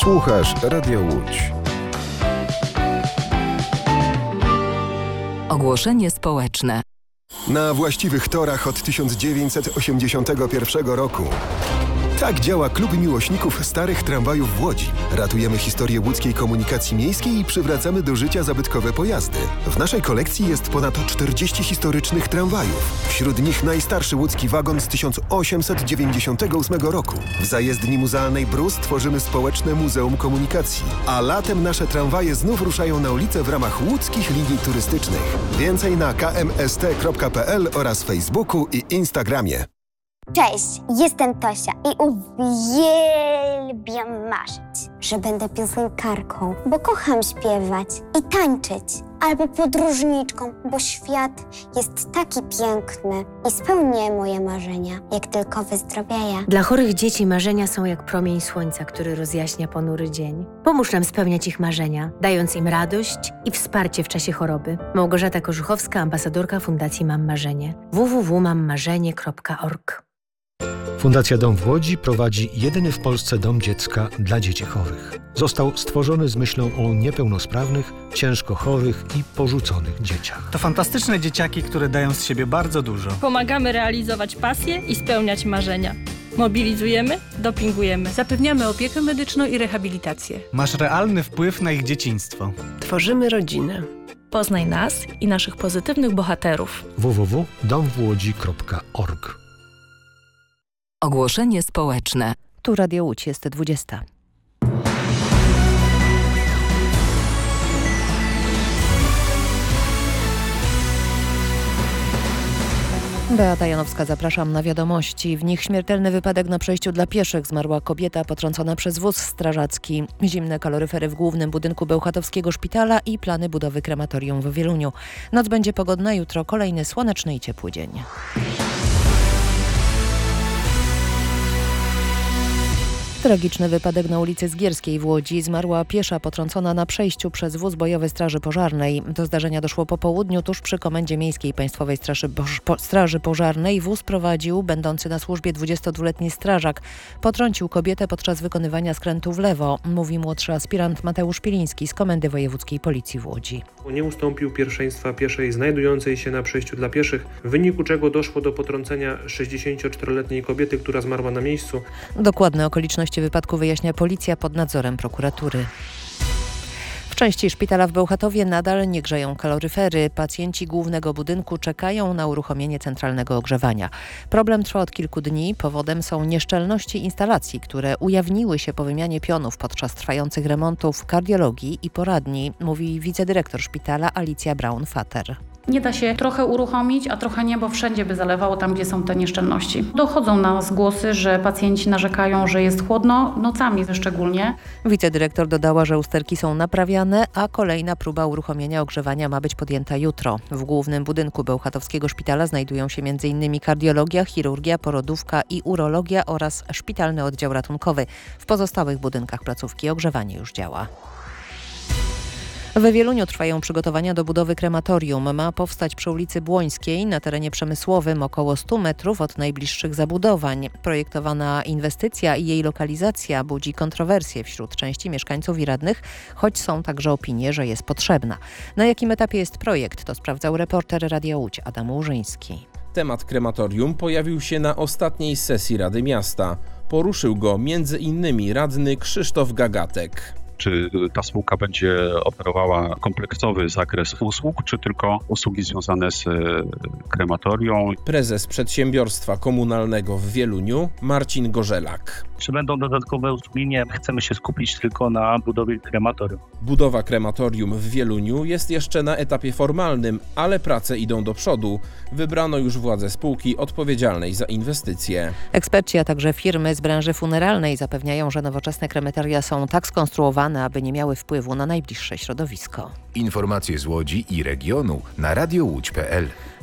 Słuchasz Radio Łódź. Ogłoszenie społeczne. Na właściwych torach od 1981 roku. Tak działa Klub Miłośników Starych Tramwajów w Łodzi. Ratujemy historię łódzkiej komunikacji miejskiej i przywracamy do życia zabytkowe pojazdy. W naszej kolekcji jest ponad 40 historycznych tramwajów. Wśród nich najstarszy łódzki wagon z 1898 roku. W zajezdni muzealnej Brus tworzymy społeczne Muzeum Komunikacji. A latem nasze tramwaje znów ruszają na ulicę w ramach łódzkich linii turystycznych. Więcej na kmst.pl oraz Facebooku i Instagramie. Cześć, jestem Tosia i uwielbiam marzyć, że będę piosenkarką, bo kocham śpiewać i tańczyć, albo podróżniczką, bo świat jest taki piękny i spełnię moje marzenia, jak tylko wyzdrowieję. Dla chorych dzieci marzenia są jak promień słońca, który rozjaśnia ponury dzień. Pomóż nam spełniać ich marzenia, dając im radość i wsparcie w czasie choroby. Małgorzata Korzuchowska, ambasadorka Fundacji Mam Marzenie. www.mammarzenie.org. Fundacja Dom w Łodzi prowadzi jedyny w Polsce dom dziecka dla dzieci chorych. Został stworzony z myślą o niepełnosprawnych, ciężko chorych i porzuconych dzieciach. To fantastyczne dzieciaki, które dają z siebie bardzo dużo. Pomagamy realizować pasje i spełniać marzenia. Mobilizujemy, dopingujemy. Zapewniamy opiekę medyczną i rehabilitację. Masz realny wpływ na ich dzieciństwo. Tworzymy rodzinę. Poznaj nas i naszych pozytywnych bohaterów. www.domwłodzi.org. Ogłoszenie społeczne. Tu Radio Łódź, jest 20. Beata Janowska, zapraszam na wiadomości. W nich śmiertelny wypadek na przejściu dla pieszych. Zmarła kobieta potrącona przez wóz strażacki. Zimne kaloryfery w głównym budynku bełchatowskiego szpitala i plany budowy krematorium w Wieluniu. Noc będzie pogodna, jutro kolejny słoneczny i ciepły dzień. Tragiczny wypadek na ulicy Zgierskiej w Łodzi. Zmarła piesza potrącona na przejściu przez wóz bojowy Straży Pożarnej. Do zdarzenia doszło po południu tuż przy Komendzie Miejskiej Państwowej Straży Pożarnej. Wóz prowadził będący na służbie 22-letni strażak. Potrącił kobietę podczas wykonywania skrętu w lewo, mówi młodszy aspirant Mateusz Piliński z Komendy Wojewódzkiej Policji w Łodzi. Nie ustąpił pierwszeństwa pieszej znajdującej się na przejściu dla pieszych, w wyniku czego doszło do potrącenia 64-letniej kobiety, która zmarła na miejscu. Dokładne okoliczności wypadku wyjaśnia policja pod nadzorem prokuratury. W części szpitala w Bełchatowie nadal nie grzeją kaloryfery. Pacjenci głównego budynku czekają na uruchomienie centralnego ogrzewania. Problem trwa od kilku dni. Powodem są nieszczelności instalacji, które ujawniły się po wymianie pionów podczas trwających remontów kardiologii i poradni, mówi wicedyrektor szpitala Alicja Braun-Fater. Nie da się trochę uruchomić, a trochę nie, bo wszędzie by zalewało tam, gdzie są te nieszczelności. Dochodzą nas głosy, że pacjenci narzekają, że jest chłodno, nocami szczególnie. Wicedyrektor dodała, że usterki są naprawiane, a kolejna próba uruchomienia ogrzewania ma być podjęta jutro. W głównym budynku bełchatowskiego szpitala znajdują się m.in. kardiologia, chirurgia, porodówka i urologia oraz szpitalny oddział ratunkowy. W pozostałych budynkach placówki ogrzewanie już działa. We Wieluniu trwają przygotowania do budowy krematorium. Ma powstać przy ulicy Błońskiej na terenie przemysłowym około 100 metrów od najbliższych zabudowań. Projektowana inwestycja i jej lokalizacja budzi kontrowersje wśród części mieszkańców i radnych, choć są także opinie, że jest potrzebna. Na jakim etapie jest projekt, to sprawdzał reporter Radia Łódź Adam Łużyński. Temat krematorium pojawił się na ostatniej sesji Rady Miasta. Poruszył go m.in. radny Krzysztof Gagatek. Czy ta spółka będzie oferowała kompleksowy zakres usług, czy tylko usługi związane z krematorią? Prezes przedsiębiorstwa komunalnego w Wieluniu Marcin Gorzelak. Czy będą dodatkowe usługi? Nie, chcemy się skupić tylko na budowie krematorium. Budowa krematorium w Wieluniu jest jeszcze na etapie formalnym, ale prace idą do przodu. Wybrano już władze spółki odpowiedzialnej za inwestycje. Eksperci, a także firmy z branży funeralnej zapewniają, że nowoczesne krematoria są tak skonstruowane, aby nie miały wpływu na najbliższe środowisko. Informacje z Łodzi i regionu na radiołódź.pl.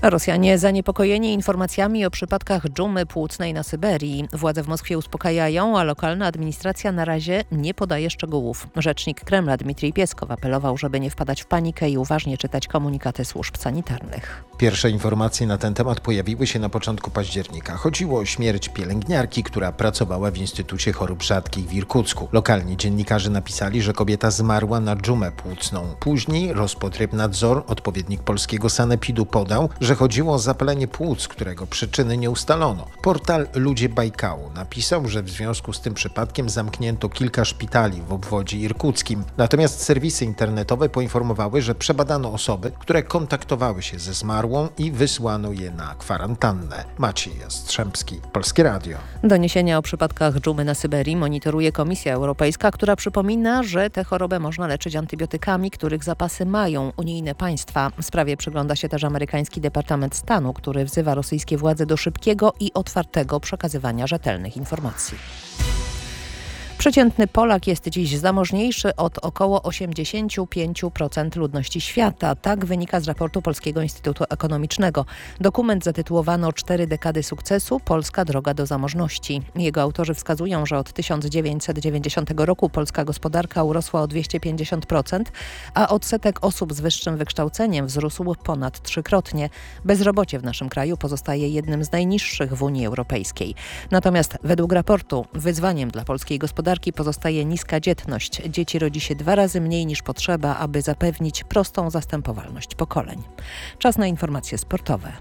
Rosjanie zaniepokojeni informacjami o przypadkach dżumy płucnej na Syberii. Władze w Moskwie uspokajają, a lokalna administracja na razie nie podaje szczegółów. Rzecznik Kremla Dmitrij Pieskow apelował, żeby nie wpadać w panikę i uważnie czytać komunikaty służb sanitarnych. Pierwsze informacje na ten temat pojawiły się na początku października. Chodziło o śmierć pielęgniarki, która pracowała w Instytucie Chorób Rzadkich w Irkucku. Lokalni dziennikarze napisali, że kobieta zmarła na dżumę płucną. Później Rospotrebnadzor, odpowiednik polskiego sanepidu, podał, że chodziło o zapalenie płuc, którego przyczyny nie ustalono. Portal Ludzie Bajkału napisał, że w związku z tym przypadkiem zamknięto kilka szpitali w obwodzie irkuckim. Natomiast serwisy internetowe poinformowały, że przebadano osoby, które kontaktowały się ze zmarłą i wysłano je na kwarantannę. Maciej Jastrzębski, Polskie Radio. Doniesienia o przypadkach dżumy na Syberii monitoruje Komisja Europejska, która przypomina, że tę chorobę można leczyć antybiotykami, których zapasy mają unijne państwa. Sprawie przygląda się też amerykański Departament Stanu, który wzywa rosyjskie władze do szybkiego i otwartego przekazywania rzetelnych informacji. Przeciętny Polak jest dziś zamożniejszy od około 85% ludności świata. Tak wynika z raportu Polskiego Instytutu Ekonomicznego. Dokument zatytułowano 4 dekady sukcesu – Polska droga do zamożności. Jego autorzy wskazują, że od 1990 roku polska gospodarka urosła o 250%, a odsetek osób z wyższym wykształceniem wzrósł ponad 3-krotnie. Bezrobocie w naszym kraju pozostaje jednym z najniższych w Unii Europejskiej. Natomiast według raportu wyzwaniem dla polskiej gospodarki pozostaje niska dzietność. Dzieci rodzi się 2 razy mniej niż potrzeba, aby zapewnić prostą zastępowalność pokoleń. Czas na informacje sportowe.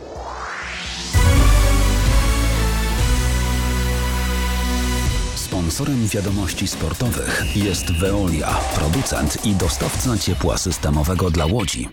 Sponsorem wiadomości sportowych jest Veolia, producent i dostawca ciepła systemowego dla Łodzi.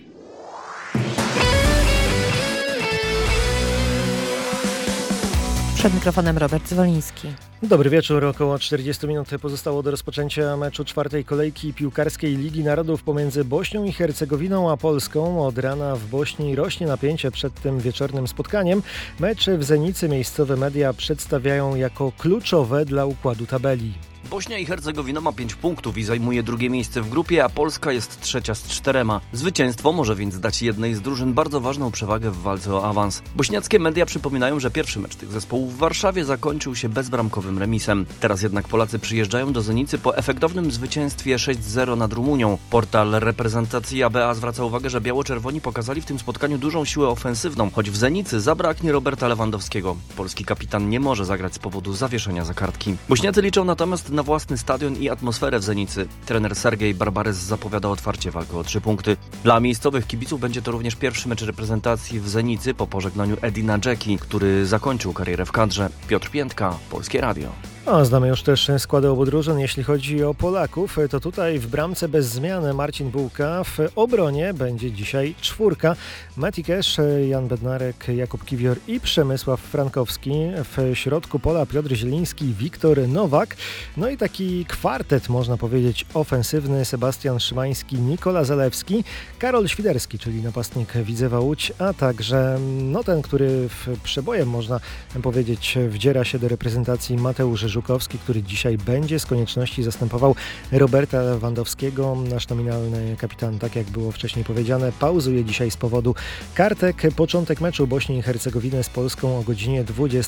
Przed mikrofonem Robert Zwoliński. Dobry wieczór. Około 40 minut pozostało do rozpoczęcia meczu 4. kolejki piłkarskiej Ligi Narodów pomiędzy Bośnią i Hercegowiną a Polską. Od rana w Bośni rośnie napięcie przed tym wieczornym spotkaniem. Mecz w Zenicy miejscowe media przedstawiają jako kluczowe dla układu tabeli. Bośnia i Hercegowina ma 5 punktów i zajmuje 2. miejsce w grupie, a Polska jest 3. z 4. Zwycięstwo może więc dać jednej z drużyn bardzo ważną przewagę w walce o awans. Bośniackie media przypominają, że pierwszy mecz tych zespołów w Warszawie zakończył się bezbramkowym remisem. Teraz jednak Polacy przyjeżdżają do Zenicy po efektownym zwycięstwie 6-0 nad Rumunią. Portal reprezentacji ABA zwraca uwagę, że biało-czerwoni pokazali w tym spotkaniu dużą siłę ofensywną, choć w Zenicy zabraknie Roberta Lewandowskiego. Polski kapitan nie może zagrać z powodu zawieszenia za kartki. Bośniacy liczą natomiast na własny stadion i atmosferę w Zenicy. Trener Sergiej Barbarez zapowiada otwarcie walkę o 3 punkty. Dla miejscowych kibiców będzie to również pierwszy mecz reprezentacji w Zenicy po pożegnaniu Edina Dzeki, który zakończył karierę w kadrze. Piotr Piętka, Polskie Radio. Znamy już też składy obu drużyn. Jeśli chodzi o Polaków, to tutaj w bramce bez zmiany Marcin Bułka, w obronie będzie dzisiaj 4. Mati Kesz, Jan Bednarek, Jakub Kiwior i Przemysław Frankowski. W środku pola Piotr Zieliński, Wiktor Nowak. No i taki kwartet, można powiedzieć, ofensywny: Sebastian Szymański, Nikola Zalewski, Karol Świderski, czyli napastnik Widzewa Łódź, a także ten, który w przebojem, można powiedzieć, wdziera się do reprezentacji, Mateusz Żukowski, który dzisiaj będzie z konieczności zastępował Roberta Lewandowskiego. Nasz nominalny kapitan, tak jak było wcześniej powiedziane, pauzuje dzisiaj z powodu kartek. Początek meczu Bośni i Hercegowiny z Polską o godzinie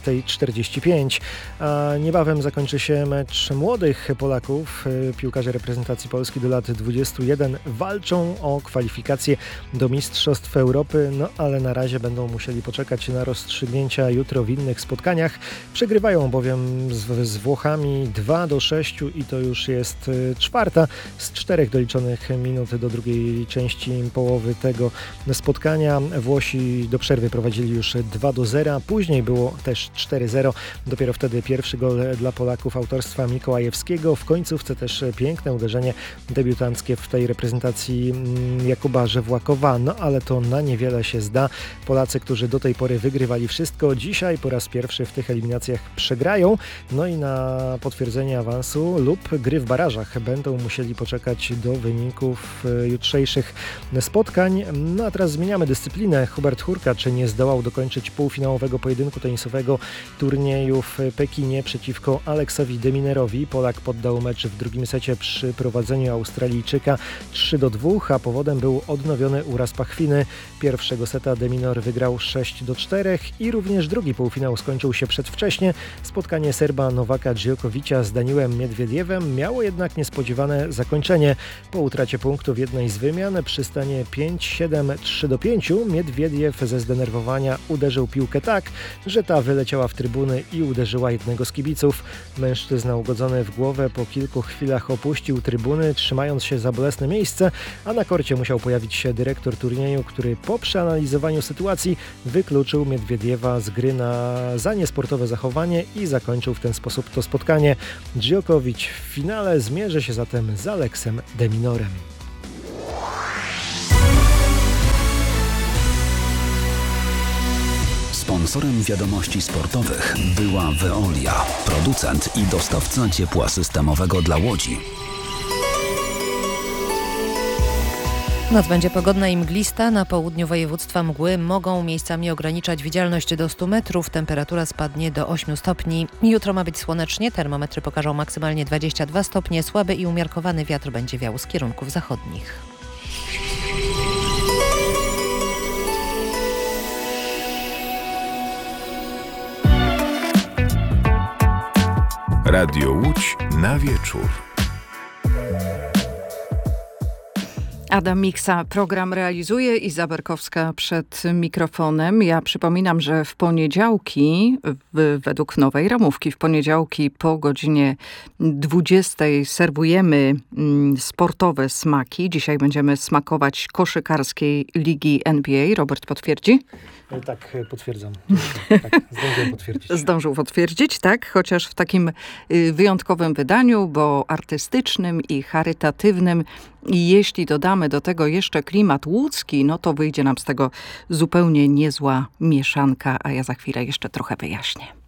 20:45. A niebawem zakończy się mecz młodych Polaków. Piłkarze reprezentacji Polski do lat 21 walczą o kwalifikacje do Mistrzostw Europy, ale na razie będą musieli poczekać na rozstrzygnięcia jutro w innych spotkaniach. Przegrywają bowiem z Włochami 2-6 i to już jest 4. z 4 doliczonych minut do drugiej części połowy tego spotkania. Włosi do przerwy prowadzili już 2-0, później było też 4-0. Dopiero wtedy pierwszy gol dla Polaków autorstwa Mikołajewskiego. W końcówce też piękne uderzenie debiutanckie w tej reprezentacji Jakuba Żewłakowa, ale to na niewiele się zda. Polacy, którzy do tej pory wygrywali wszystko, dzisiaj po raz pierwszy w tych eliminacjach przegrają. I na potwierdzenie awansu lub gry w barażach. Będą musieli poczekać do wyników jutrzejszych spotkań. No a teraz zmieniamy dyscyplinę. Hubert Hurkacz nie zdołał dokończyć półfinałowego pojedynku tenisowego turnieju w Pekinie przeciwko Aleksowi de Minerowi. Polak poddał mecz w drugim secie przy prowadzeniu Australijczyka 3-2, a powodem był odnowiony uraz pachwiny. Pierwszego seta de Minor wygrał 6-4 i również drugi półfinał skończył się przedwcześnie. Spotkanie Serba Nowaka Djokovicia z Daniilem Miedwiediewem miało jednak niespodziewane zakończenie. Po utracie punktu w jednej z wymian przy stanie 5-7, 3-5 Miedwiediew ze zdenerwowania uderzył piłkę tak, że ta wyleciała w trybuny i uderzyła jednego z kibiców. Mężczyzna ugodzony w głowę po kilku chwilach opuścił trybuny, trzymając się za bolesne miejsce, a na korcie musiał pojawić się dyrektor turnieju, który po przeanalizowaniu sytuacji wykluczył Miedwiediewa z gry za niesportowe zachowanie i zakończył w ten sposób to spotkanie. Djokovic w finale zmierzy się zatem z Aleksem de Minorem. Sponsorem wiadomości sportowych była Veolia, producent i dostawca ciepła systemowego dla Łodzi. Noc będzie pogodna i mglista. Na południu województwa mgły mogą miejscami ograniczać widzialność do 100 metrów. Temperatura spadnie do 8 stopni. Jutro ma być słonecznie. Termometry pokażą maksymalnie 22 stopnie. Słaby i umiarkowany wiatr będzie wiał z kierunków zachodnich. Radio Łódź na wieczór. Adam Miksa program realizuje, Iza Berkowska przed mikrofonem. Ja przypominam, że w poniedziałki, według nowej ramówki, w poniedziałki po godzinie 20 serwujemy sportowe smaki. Dzisiaj będziemy smakować koszykarskiej ligi NBA. Robert potwierdzi? Tak, potwierdzam. Tak, zdążyłem potwierdzić. Zdążył potwierdzić, tak, chociaż w takim wyjątkowym wydaniu, bo artystycznym i charytatywnym. I jeśli dodamy do tego jeszcze klimat łódzki, no to wyjdzie nam z tego zupełnie niezła mieszanka, a ja za chwilę jeszcze trochę wyjaśnię.